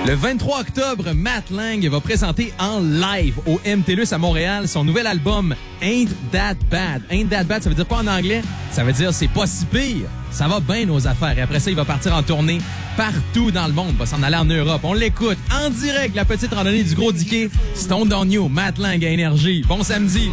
Le 23 octobre, Matt Lang va présenter en live au MTLUS à Montréal son nouvel album Ain't That Bad. Ain't That Bad, ça veut dire quoi en anglais? Ça veut dire c'est pas si pire. Ça va bien nos affaires. Et après ça, il va partir en tournée partout dans le monde. Il va s'en aller en Europe. On l'écoute en direct, la petite randonnée du Gros Diquet. Stone on You, Matt Lang à Énergie. Bon samedi.